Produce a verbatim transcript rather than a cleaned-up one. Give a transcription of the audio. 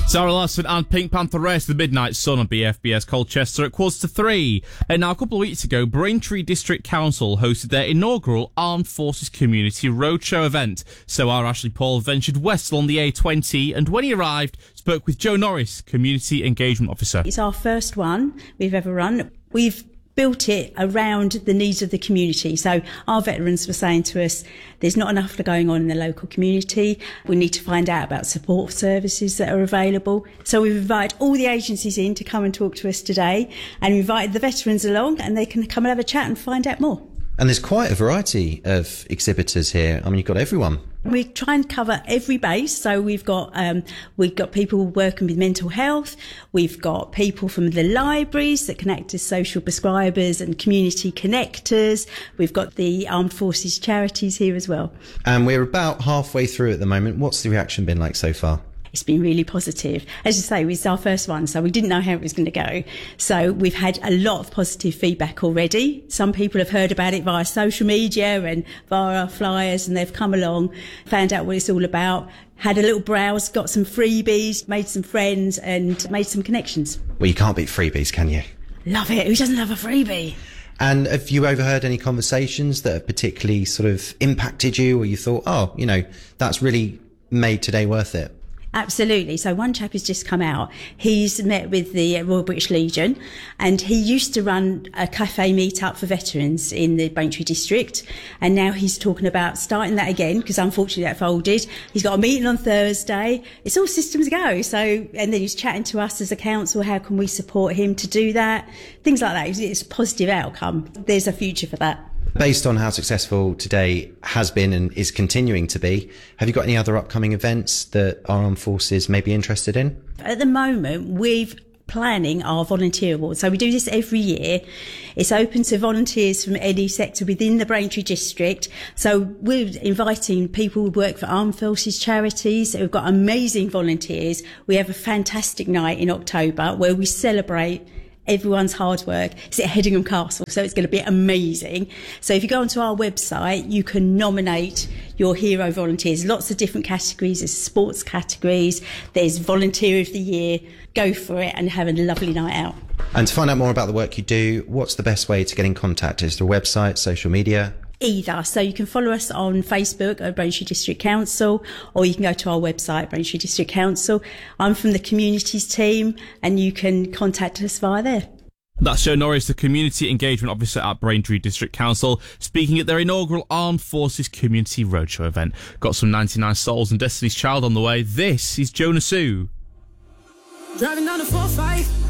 Zara Larsson and Pink Panther race the Midnight Sun on B F B S Colchester at quarter to three. And now, a couple of weeks ago, Braintree District Council hosted their inaugural Armed Forces Community Roadshow event. So our Ashley Paul ventured west along the A twenty and when he arrived, spoke with Joe Norris, Community Engagement Officer. It's our first one we've ever run. We've built it around the needs of the community. So our veterans were saying to us, there's not enough going on in the local community. We need to find out about support services that are available. So we've invited all the agencies in to come and talk to us today, and we invited the veterans along, and they can come and have a chat and find out more. And there's quite a variety of exhibitors here. I mean, you've got everyone. We try and cover every base. So we've got um, we've got people working with mental health. We've got people from the libraries that connect as social prescribers and community connectors. We've got the Armed Forces charities here as well. And we're about halfway through at the moment. What's the reaction been like so far? It's been really positive. As you say, it was our first one, so we didn't know how it was going to go. So we've had a lot of positive feedback already. Some people have heard about it via social media and via our flyers, and they've come along, found out what it's all about, had a little browse, got some freebies, made some friends and made some connections. Well, you can't beat freebies, can you? Love it. Who doesn't love a freebie? And have you overheard any conversations that have particularly sort of impacted you, or you thought, oh, you know, that's really made today worth it? Absolutely. So one chap has just come out. He's met with the Royal British Legion, and he used to run a cafe meet-up for veterans in the Braintree district. And now he's talking about starting that again, because unfortunately that folded. He's got a meeting on Thursday. It's all systems go. So, and then he's chatting to us as a council. How can we support him to do that? Things like that. It's a positive outcome. There's a future for that. Based on how successful today has been and is continuing to be, have you got any other upcoming events that our armed forces may be interested in? At the moment, we've planning our volunteer awards. So we do this every year. It's open to volunteers from any sector within the Braintree district. So we're inviting people who work for armed forces charities. We've got amazing volunteers. We have a fantastic night in October where we celebrate everyone's hard work. It's at Headingham Castle, so it's going to be amazing. So if you go onto our website, you can nominate your hero volunteers. Lots of different categories. There's sports categories. There's volunteer of the year. Go for it and have a lovely night out. And to find out more about the work you do, what's the best way to get in contact? Is there a website, social media? Either. So you can follow us on Facebook at Braintree District Council, or you can go to our website, Braintree District Council. I'm from the communities team, and you can contact us via there. That's Joe Norris, the Community Engagement Officer at Braintree District Council, speaking at their inaugural Armed Forces Community Roadshow event. Got some ninety-nine Souls and Destiny's Child on the way. This is Jonah Sue. Driving down the four five.